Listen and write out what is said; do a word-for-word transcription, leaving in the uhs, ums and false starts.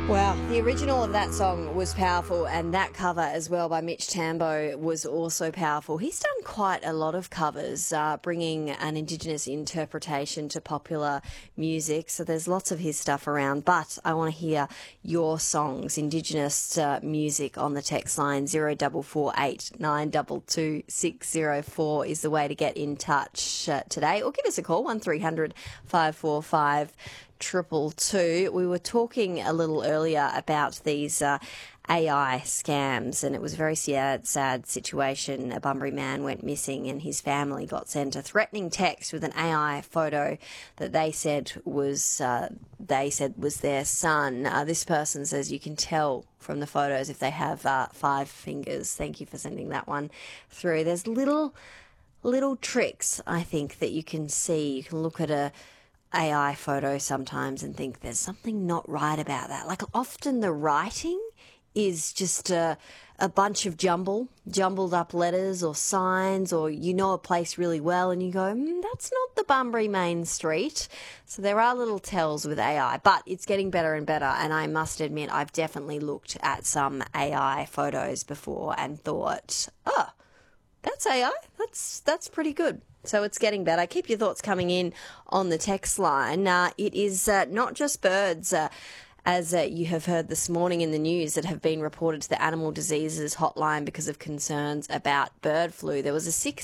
Wow, the original of that song was powerful, and that cover as well by Mitch Tambo was also powerful. He's done quite a lot of covers, uh, bringing an Indigenous interpretation to popular music, so there's lots of his stuff around. But I want to hear your songs, Indigenous uh, music, on the text line. Zero double four eight nine double two six zero four is the way to get in touch uh, today, or give us a call, one three hundred five four five triple two. We were talking a little earlier about these uh, A I scams, and it was a very sad, sad situation. A Bunbury man went missing, and his family got sent a threatening text with an A I photo that they said was uh, they said was their son. Uh, this person says you can tell from the photos if they have uh, five fingers. Thank you for sending that one through. There's little little tricks, I think, that you can see. You can look at a A I photo sometimes and think there's something not right about that. Like, often the writing is just a, a bunch of jumble, jumbled up letters or signs, or you know a place really well and you go, mm, that's not the Bunbury main street. So there are little tells with A I, but it's getting better and better. And I must admit, I've definitely looked at some A I photos before and thought, oh, that's A I. That's that's pretty good. So it's getting better. Keep your thoughts coming in on the text line. Uh, it is uh, not just birds, uh, as uh, you have heard this morning in the news, that have been reported to the Animal Diseases Hotline because of concerns about bird flu. There was a